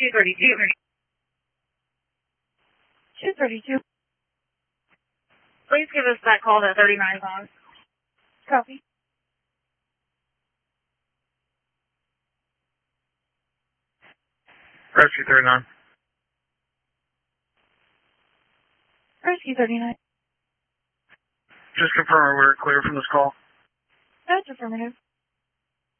232. 232. Please give us that call to 39 on. Copy. Rescue 39. Rescue 39. Just confirm we're clear from this call. That's affirmative.